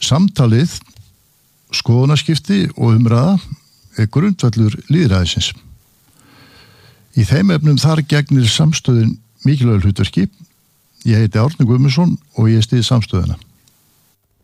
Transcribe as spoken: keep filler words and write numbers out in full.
Samtalið, skoðanaskipti og umræða er grundvöllur lýðræðisins. Í þeim efnum þar gegnir samstöðin mikilvægu hlutverki. Ég heiti Árni Guðmundsson og ég styð samstöðina.